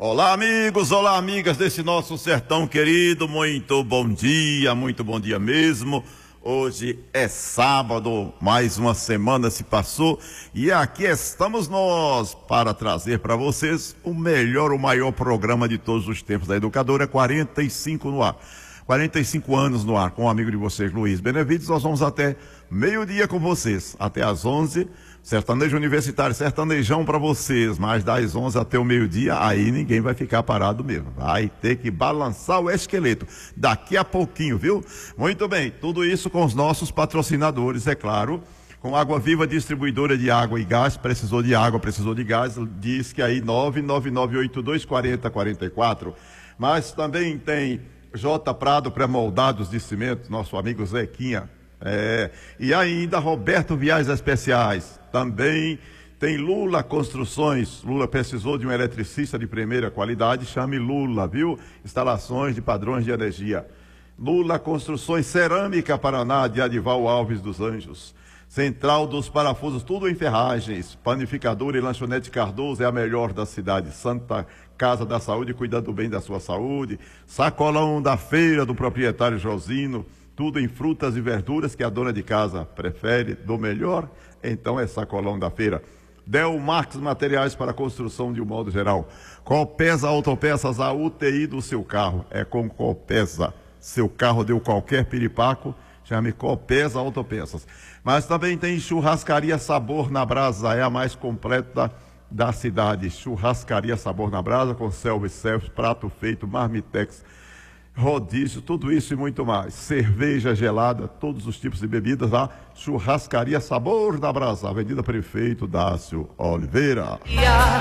Olá, amigos, olá, amigas desse nosso sertão querido, muito bom dia mesmo. Hoje é sábado, mais uma semana se passou e aqui estamos nós para trazer para vocês o melhor, o maior programa de todos os tempos da Educadora 45 no ar. 45 anos no ar, com um amigo de vocês, Luiz Benevides. Nós vamos até meio-dia com vocês, até às 11, sertanejo universitário, sertanejão para vocês, mas das 11 até o meio-dia, aí ninguém vai ficar parado mesmo, vai ter que balançar o esqueleto, daqui a pouquinho, viu? Muito bem, tudo isso com os nossos patrocinadores, é claro, com Água Viva, distribuidora de água e gás. Precisou de água, precisou de gás, diz que aí 999824044, mas também tem J. Prado Pré-Moldados de Cimento, nosso amigo Zequinha. E ainda Roberto Viagens Especiais. Também tem Lula Construções. Lula precisou de um eletricista de primeira qualidade, chame Lula, viu? Instalações de padrões de energia. Lula Construções, Cerâmica Paraná, de Adival Alves dos Anjos. Central dos Parafusos, tudo em ferragens. Panificadora e Lanchonete Cardoso é a melhor da cidade. Santa Casa da Saúde, cuidando bem da sua saúde. Sacolão da Feira do proprietário Josino. Tudo em frutas e verduras que a dona de casa prefere, do melhor, então é Sacolão da Feira. Delmax Materiais para construção de um modo geral. Copesa Autopeças, a UTI do seu carro. É com Copesa. Seu carro deu qualquer piripaco, chame Copesa Autopeças. Mas também tem Churrascaria Sabor na Brasa, é a mais completa da cidade. Churrascaria Sabor na Brasa, com self-service, prato feito, marmitex, rodízio, tudo isso e muito mais. Cerveja gelada, todos os tipos de bebidas lá. Churrascaria Sabor na Brasa, Avenida Prefeito Dácio Oliveira.